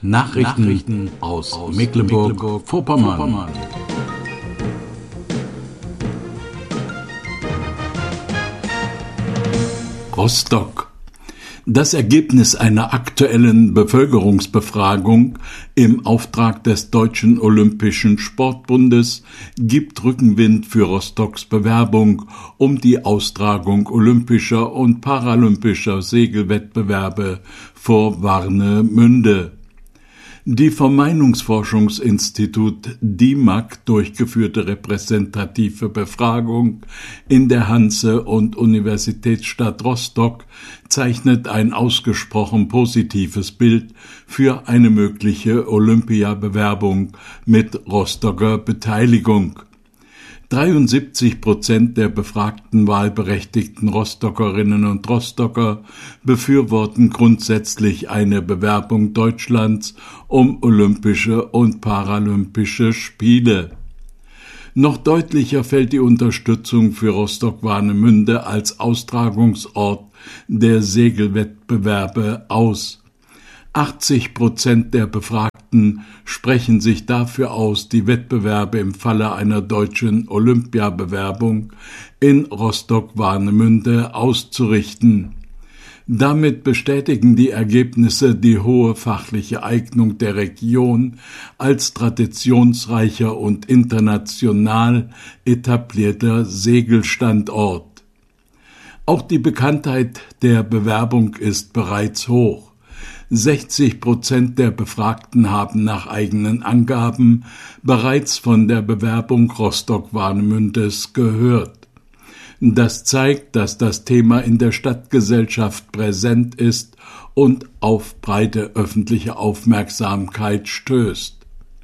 Nachrichten aus Mecklenburg-Vorpommern. Rostock. Das Ergebnis einer aktuellen Bevölkerungsbefragung im Auftrag des Deutschen Olympischen Sportbundes gibt Rückenwind für Rostocks Bewerbung um die Austragung olympischer und paralympischer Segelwettbewerbe vor Warnemünde. Die vom Meinungsforschungsinstitut DIMAG durchgeführte repräsentative Befragung in der Hanse- und Universitätsstadt Rostock zeichnet ein ausgesprochen positives Bild für eine mögliche Olympiabewerbung mit Rostocker Beteiligung. 73% der befragten wahlberechtigten Rostockerinnen und Rostocker befürworten grundsätzlich eine Bewerbung Deutschlands um Olympische und Paralympische Spiele. Noch deutlicher fällt die Unterstützung für Rostock-Warnemünde als Austragungsort der Segelwettbewerbe aus. 80% der Befragten sprechen sich dafür aus, die Wettbewerbe im Falle einer deutschen Olympiabewerbung in Rostock-Warnemünde auszurichten. Damit bestätigen die Ergebnisse die hohe fachliche Eignung der Region als traditionsreicher und international etablierter Segelstandort. Auch die Bekanntheit der Bewerbung ist bereits hoch. 60% der Befragten haben nach eigenen Angaben bereits von der Bewerbung Rostock-Warnemündes gehört. Das zeigt, dass das Thema in der Stadtgesellschaft präsent ist und auf breite öffentliche Aufmerksamkeit stößt.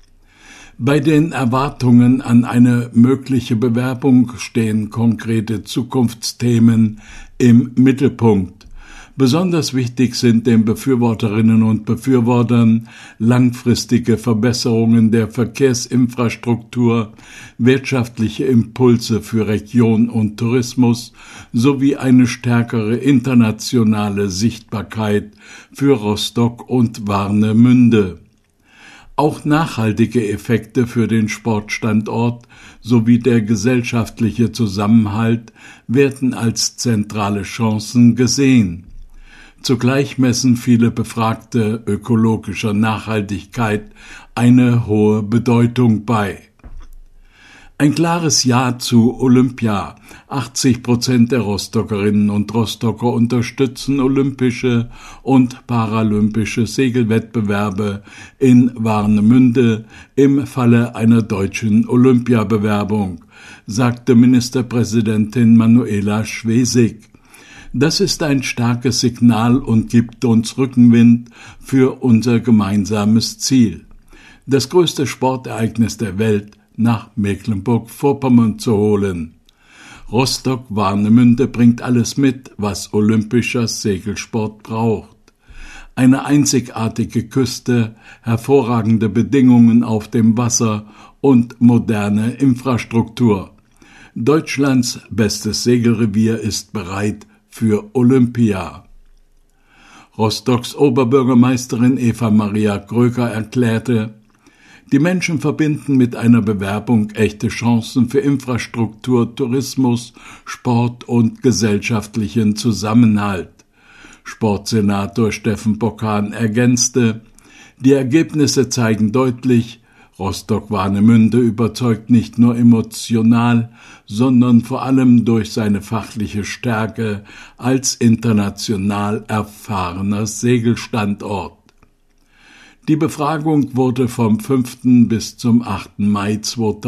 Bei den Erwartungen an eine mögliche Bewerbung stehen konkrete Zukunftsthemen im Mittelpunkt. Besonders wichtig sind den Befürworterinnen und Befürwortern langfristige Verbesserungen der Verkehrsinfrastruktur, wirtschaftliche Impulse für Region und Tourismus sowie eine stärkere internationale Sichtbarkeit für Rostock und Warnemünde. Auch nachhaltige Effekte für den Sportstandort sowie der gesellschaftliche Zusammenhalt werden als zentrale Chancen gesehen. Zugleich messen viele Befragte ökologischer Nachhaltigkeit eine hohe Bedeutung bei. Ein klares Ja zu Olympia. 80% der Rostockerinnen und Rostocker unterstützen olympische und paralympische Segelwettbewerbe in Warnemünde im Falle einer deutschen Olympiabewerbung, sagte Ministerpräsidentin Manuela Schwesig. Das ist ein starkes Signal und gibt uns Rückenwind für unser gemeinsames Ziel, das größte Sportereignis der Welt nach Mecklenburg-Vorpommern zu holen. Rostock-Warnemünde bringt alles mit, was olympischer Segelsport braucht. Eine einzigartige Küste, hervorragende Bedingungen auf dem Wasser und moderne Infrastruktur. Deutschlands bestes Segelrevier ist bereit für Olympia. Rostocks Oberbürgermeisterin Eva Maria Kröger erklärte, die Menschen verbinden mit einer Bewerbung echte Chancen für Infrastruktur, Tourismus, Sport und gesellschaftlichen Zusammenhalt. Sportsenator Steffen Bockan ergänzte, die Ergebnisse zeigen deutlich, Rostock-Warnemünde überzeugt nicht nur emotional, sondern vor allem durch seine fachliche Stärke als international erfahrener Segelstandort. Die Befragung wurde vom 5. bis zum 8. Mai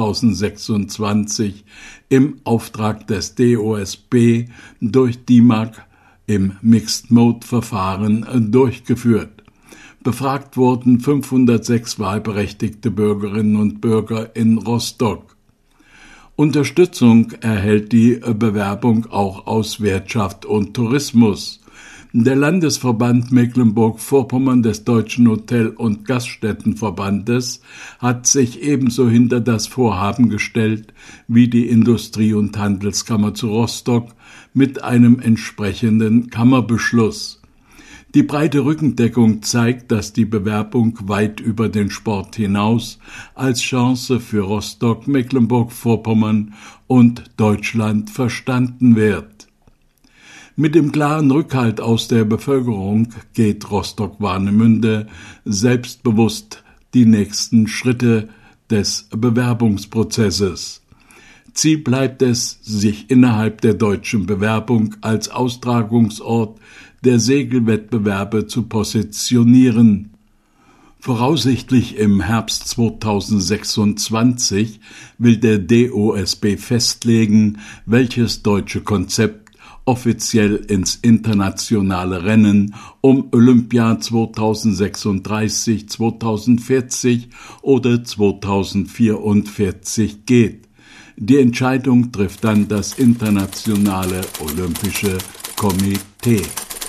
2026 im Auftrag des DOSB durch DIMAG im Mixed-Mode-Verfahren durchgeführt. Befragt wurden 506 wahlberechtigte Bürgerinnen und Bürger in Rostock. Unterstützung erhält die Bewerbung auch aus Wirtschaft und Tourismus. Der Landesverband Mecklenburg-Vorpommern des Deutschen Hotel- und Gaststättenverbandes hat sich ebenso hinter das Vorhaben gestellt wie die Industrie- und Handelskammer zu Rostock mit einem entsprechenden Kammerbeschluss. Die breite Rückendeckung zeigt, dass die Bewerbung weit über den Sport hinaus als Chance für Rostock, Mecklenburg-Vorpommern und Deutschland verstanden wird. Mit dem klaren Rückhalt aus der Bevölkerung geht Rostock-Warnemünde selbstbewusst die nächsten Schritte des Bewerbungsprozesses. Ziel bleibt es, sich innerhalb der deutschen Bewerbung als Austragungsort der Segelwettbewerbe zu positionieren. Voraussichtlich im Herbst 2026 will der DOSB festlegen, welches deutsche Konzept offiziell ins internationale Rennen um Olympia 2036, 2040 oder 2044 geht. Die Entscheidung trifft dann das Internationale Olympische Komitee.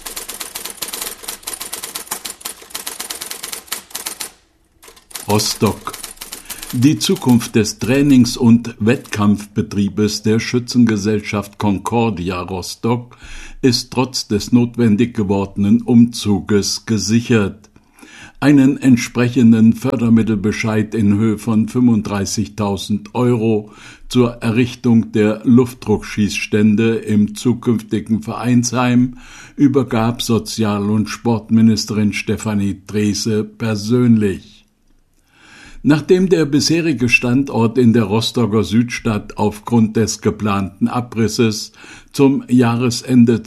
Rostock. Die Zukunft des Trainings- und Wettkampfbetriebes der Schützengesellschaft Concordia Rostock ist trotz des notwendig gewordenen Umzuges gesichert. Einen entsprechenden Fördermittelbescheid in Höhe von 35.000 € zur Errichtung der Luftdruckschießstände im zukünftigen Vereinsheim übergab Sozial- und Sportministerin Stefanie Drese persönlich. Nachdem der bisherige Standort in der Rostocker Südstadt aufgrund des geplanten Abrisses zum Jahresende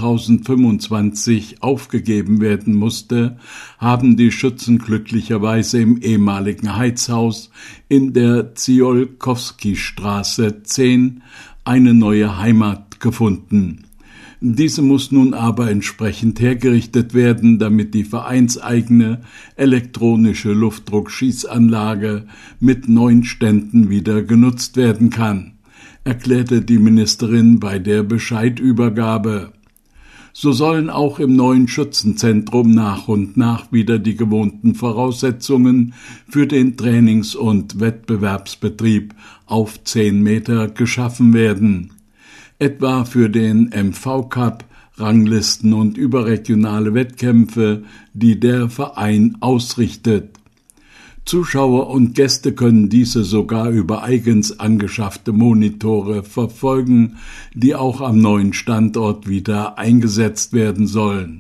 2025 aufgegeben werden musste, haben die Schützen glücklicherweise im ehemaligen Heizhaus in der Ziolkowski-Straße 10 eine neue Heimat gefunden. Diese muss nun aber entsprechend hergerichtet werden, damit die vereinseigene elektronische Luftdruckschießanlage mit 9 Ständen wieder genutzt werden kann, erklärte die Ministerin bei der Bescheidübergabe. So sollen auch im neuen Schützenzentrum nach und nach wieder die gewohnten Voraussetzungen für den Trainings- und Wettbewerbsbetrieb auf 10 Meter geschaffen werden. Etwa für den MV-Cup, Ranglisten und überregionale Wettkämpfe, die der Verein ausrichtet. Zuschauer und Gäste können diese sogar über eigens angeschaffte Monitore verfolgen, die auch am neuen Standort wieder eingesetzt werden sollen.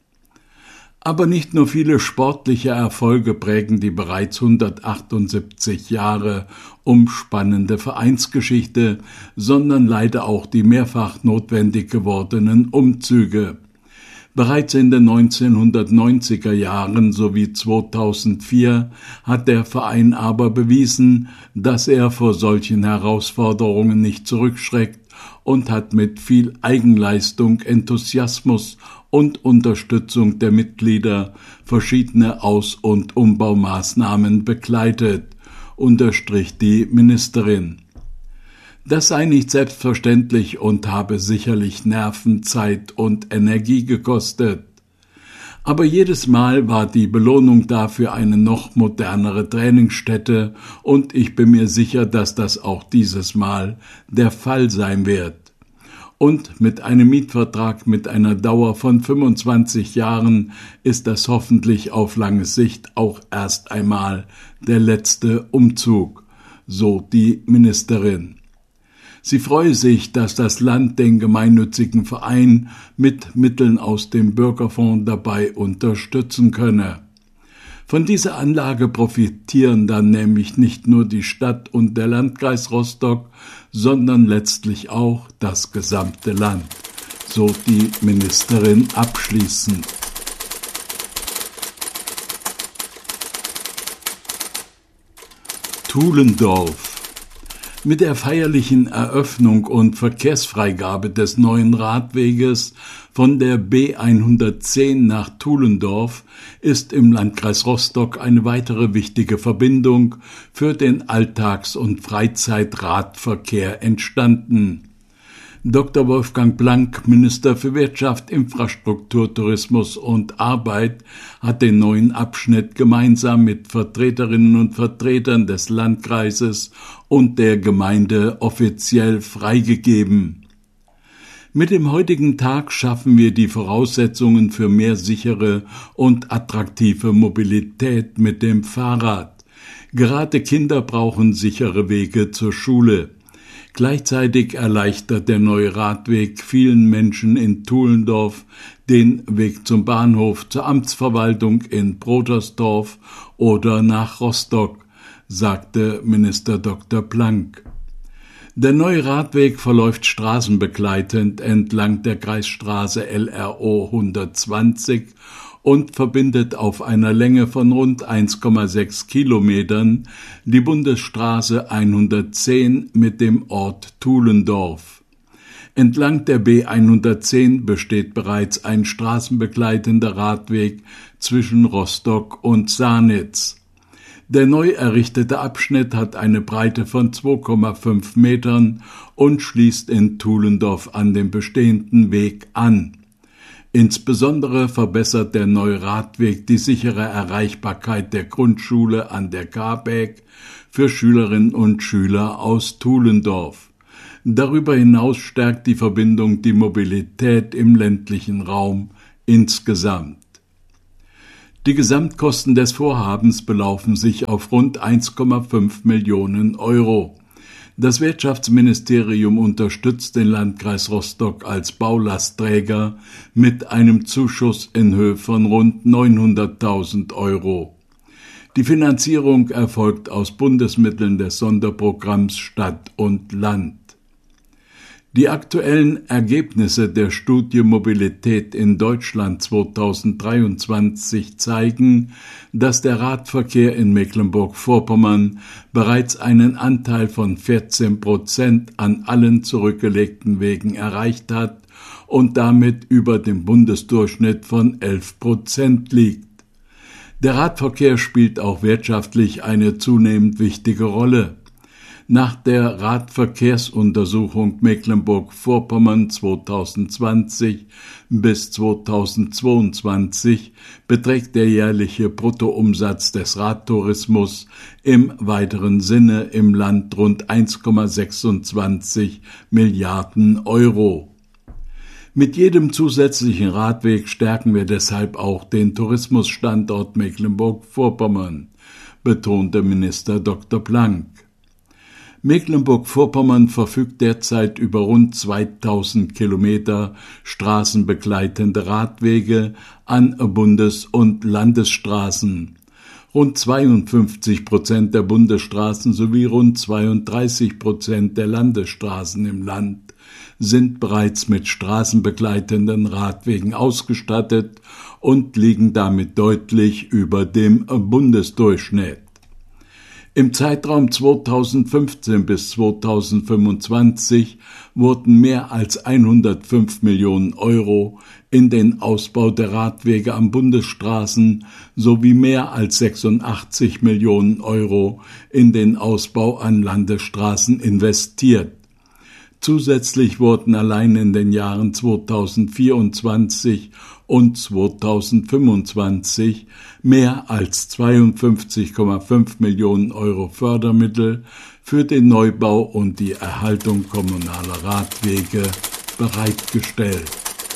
Aber nicht nur viele sportliche Erfolge prägen die bereits 178 Jahre umspannende Vereinsgeschichte, sondern leider auch die mehrfach notwendig gewordenen Umzüge. Bereits in den 1990er Jahren sowie 2004 hat der Verein aber bewiesen, dass er vor solchen Herausforderungen nicht zurückschreckt und hat mit viel Eigenleistung, Enthusiasmus und Unterstützung der Mitglieder verschiedene Aus- und Umbaumaßnahmen begleitet, unterstrich die Ministerin. Das sei nicht selbstverständlich und habe sicherlich Nerven, Zeit und Energie gekostet. Aber jedes Mal war die Belohnung dafür eine noch modernere Trainingsstätte und ich bin mir sicher, dass das auch dieses Mal der Fall sein wird. Und mit einem Mietvertrag mit einer Dauer von 25 Jahren ist das hoffentlich auf lange Sicht auch erst einmal der letzte Umzug, so die Ministerin. Sie freue sich, dass das Land den gemeinnützigen Verein mit Mitteln aus dem Bürgerfonds dabei unterstützen könne. Von dieser Anlage profitieren dann nämlich nicht nur die Stadt und der Landkreis Rostock, sondern letztlich auch das gesamte Land, so die Ministerin abschließend. Tulendorf. Mit der feierlichen Eröffnung und Verkehrsfreigabe des neuen Radweges von der B110 nach Tulendorf ist im Landkreis Rostock eine weitere wichtige Verbindung für den Alltags- und Freizeitradverkehr entstanden. Dr. Wolfgang Blank, Minister für Wirtschaft, Infrastruktur, Tourismus und Arbeit, hat den neuen Abschnitt gemeinsam mit Vertreterinnen und Vertretern des Landkreises und der Gemeinde offiziell freigegeben. Mit dem heutigen Tag schaffen wir die Voraussetzungen für mehr sichere und attraktive Mobilität mit dem Fahrrad. Gerade Kinder brauchen sichere Wege zur Schule. Gleichzeitig erleichtert der neue Radweg vielen Menschen in Tuhlendorf den Weg zum Bahnhof, zur Amtsverwaltung in Protersdorf oder nach Rostock, sagte Minister Dr. Planck. Der neue Radweg verläuft straßenbegleitend entlang der Kreisstraße LRO 120 und verbindet auf einer Länge von rund 1,6 Kilometern die Bundesstraße 110 mit dem Ort Tuhlendorf. Entlang der B110 besteht bereits ein straßenbegleitender Radweg zwischen Rostock und Sanitz. Der neu errichtete Abschnitt hat eine Breite von 2,5 Metern und schließt in Tuhlendorf an den bestehenden Weg an. Insbesondere verbessert der neue Radweg die sichere Erreichbarkeit der Grundschule an der Karbeek für Schülerinnen und Schüler aus Tuhlendorf. Darüber hinaus stärkt die Verbindung die Mobilität im ländlichen Raum insgesamt. Die Gesamtkosten des Vorhabens belaufen sich auf rund 1,5 Millionen Euro. Das Wirtschaftsministerium unterstützt den Landkreis Rostock als Baulastträger mit einem Zuschuss in Höhe von rund 900.000 Euro. Die Finanzierung erfolgt aus Bundesmitteln des Sonderprogramms Stadt und Land. Die aktuellen Ergebnisse der Studie Mobilität in Deutschland 2023 zeigen, dass der Radverkehr in Mecklenburg-Vorpommern bereits einen Anteil von 14% an allen zurückgelegten Wegen erreicht hat und damit über dem Bundesdurchschnitt von 11% liegt. Der Radverkehr spielt auch wirtschaftlich eine zunehmend wichtige Rolle. Nach der Radverkehrsuntersuchung Mecklenburg-Vorpommern 2020 bis 2022 beträgt der jährliche Bruttoumsatz des Radtourismus im weiteren Sinne im Land rund 1,26 Milliarden Euro. Mit jedem zusätzlichen Radweg stärken wir deshalb auch den Tourismusstandort Mecklenburg-Vorpommern, betonte Minister Dr. Planck. Mecklenburg-Vorpommern verfügt derzeit über rund 2000 Kilometer straßenbegleitende Radwege an Bundes- und Landesstraßen. Rund 52% der Bundesstraßen sowie rund 32% der Landesstraßen im Land sind bereits mit straßenbegleitenden Radwegen ausgestattet und liegen damit deutlich über dem Bundesdurchschnitt. Im Zeitraum 2015 bis 2025 wurden mehr als 105 Millionen Euro in den Ausbau der Radwege an Bundesstraßen sowie mehr als 86 Millionen Euro in den Ausbau an Landesstraßen investiert. Zusätzlich wurden allein in den Jahren 2024 und 2025 mehr als 52,5 Millionen Euro Fördermittel für den Neubau und die Erhaltung kommunaler Radwege bereitgestellt.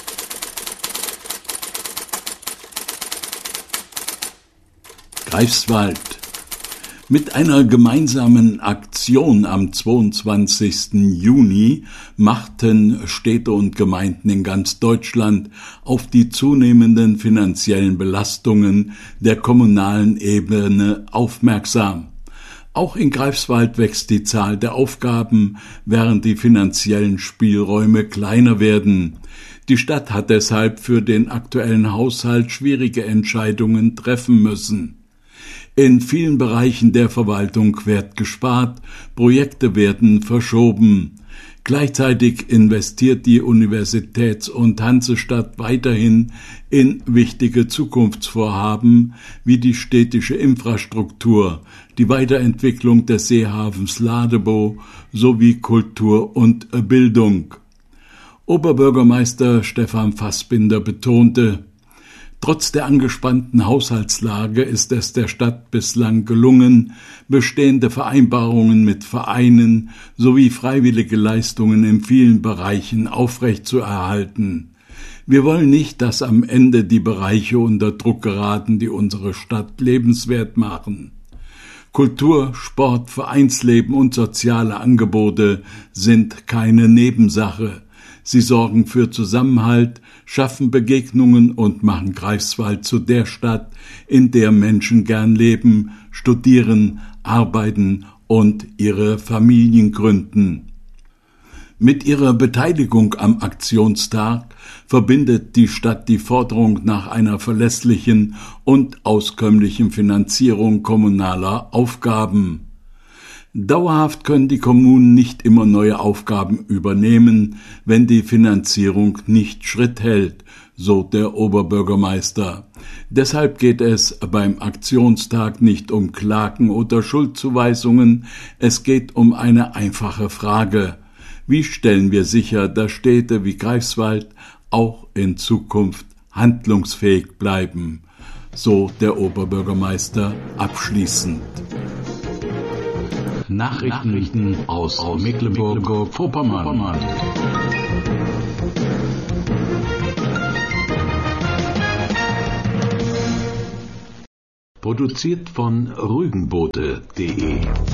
Greifswald. Mit einer gemeinsamen Aktion am 22. Juni machten Städte und Gemeinden in ganz Deutschland auf die zunehmenden finanziellen Belastungen der kommunalen Ebene aufmerksam. Auch in Greifswald wächst die Zahl der Aufgaben, während die finanziellen Spielräume kleiner werden. Die Stadt hat deshalb für den aktuellen Haushalt schwierige Entscheidungen treffen müssen. In vielen Bereichen der Verwaltung wird gespart, Projekte werden verschoben. Gleichzeitig investiert die Universitäts- und Hansestadt weiterhin in wichtige Zukunftsvorhaben wie die städtische Infrastruktur, die Weiterentwicklung des Seehafens Ladebow sowie Kultur und Bildung. Oberbürgermeister Stefan Fassbinder betonte: Trotz der angespannten Haushaltslage ist es der Stadt bislang gelungen, bestehende Vereinbarungen mit Vereinen sowie freiwillige Leistungen in vielen Bereichen aufrechtzuerhalten. Wir wollen nicht, dass am Ende die Bereiche unter Druck geraten, die unsere Stadt lebenswert machen. Kultur, Sport, Vereinsleben und soziale Angebote sind keine Nebensache. Sie sorgen für Zusammenhalt, schaffen Begegnungen und machen Greifswald zu der Stadt, in der Menschen gern leben, studieren, arbeiten und ihre Familien gründen. Mit ihrer Beteiligung am Aktionstag verbindet die Stadt die Forderung nach einer verlässlichen und auskömmlichen Finanzierung kommunaler Aufgaben. Dauerhaft können die Kommunen nicht immer neue Aufgaben übernehmen, wenn die Finanzierung nicht Schritt hält, so der Oberbürgermeister. Deshalb geht es beim Aktionstag nicht um Klagen oder Schuldzuweisungen, es geht um eine einfache Frage. Wie stellen wir sicher, dass Städte wie Greifswald auch in Zukunft handlungsfähig bleiben? So der Oberbürgermeister abschließend. Nachrichten aus Mecklenburg-Vorpommern. Produziert von rügenboote.de